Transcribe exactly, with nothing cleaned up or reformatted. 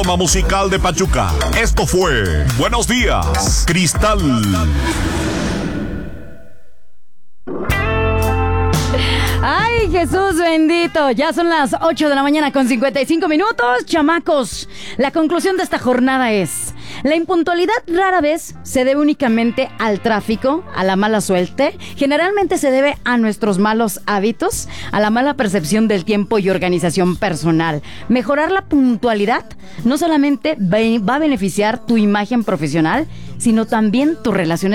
Toma musical de Pachuca. Esto fue Buenos Días, Cristal. ¡Ay, Jesús bendito! Ya son las ocho de la mañana con cincuenta y cinco minutos, chamacos. La conclusión de esta jornada es: la impuntualidad rara vez se debe únicamente al tráfico, a la mala suerte. Generalmente se debe a nuestros malos hábitos, a la mala percepción del tiempo y organización personal. Mejorar la puntualidad no solamente va a beneficiar tu imagen profesional, sino también tus relaciones